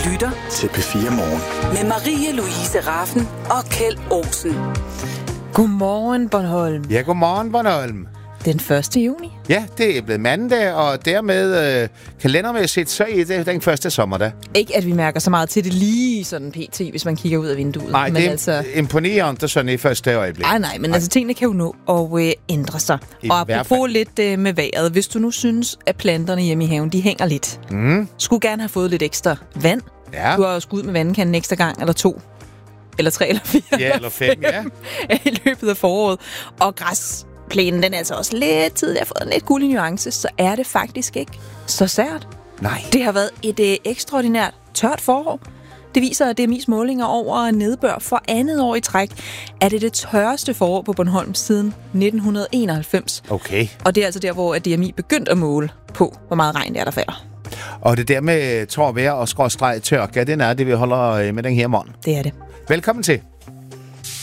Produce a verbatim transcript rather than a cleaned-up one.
lytter til P fire Morgen med Marie-Louise Raffen og Kjeld Olsen. Godmorgen, Bornholm. Ja, godmorgen, Bornholm. Den første juni. Ja, det er blevet mandag, og dermed øh, kalendermæssigt, så er det den første sommerdag. Ikke, at vi mærker så meget til det lige sådan pt, hvis man kigger ud af vinduet. Nej, men det er altså... imponerende sådan i første øjeblik. Nej, nej, men nej. altså tingene kan jo nå at øh, ændre sig. I og apropos lidt øh, med vejret, hvis du nu synes, at planterne hjemme i haven, de hænger lidt. Mm. Skulle gerne have fået lidt ekstra vand. Ja. Du har jo skudt med vandkanden en ekstra gang, eller to. Eller tre, eller fire. Ja, eller fem, ja. I løbet af foråret. Og græsplænen, den er altså også lidt tidligere, har fået en lidt gullig nuance, så er det faktisk ikke så sært. Nej. Det har været et øh, ekstraordinært tørt forår. Det viser, at D M I's målinger over nedbør for andet år i træk, at det er det tørreste forår på Bornholm siden nitten enoghalvfems. Okay. Og det er altså der, hvor D M I begyndte at måle på, hvor meget regn det er, der falder. Og det der med tår vejr og skråstreg tørke, det er det, vi holder med den her morgen. Det er det. Velkommen til.